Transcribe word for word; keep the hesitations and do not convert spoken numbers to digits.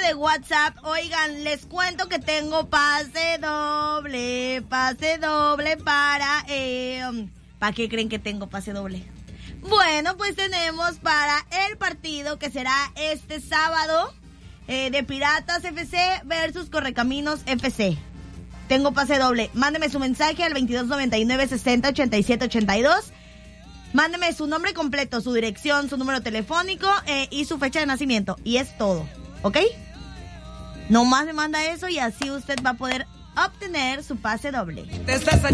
de WhatsApp. Oigan, les cuento que tengo pase doble, pase doble para... Eh, ¿Para qué creen que tengo pase doble? Bueno, pues tenemos para el partido que será este sábado eh, de Piratas F C versus Correcaminos F C. Tengo pase doble. Mándeme su mensaje al veintidós noventa y nueve sesenta ochenta y siete ochenta y dos. Mándeme su nombre completo, su dirección, su número telefónico eh, y su fecha de nacimiento. Y es todo, ¿ok? Nomás me manda eso y así usted va a poder obtener su pase doble. Te estás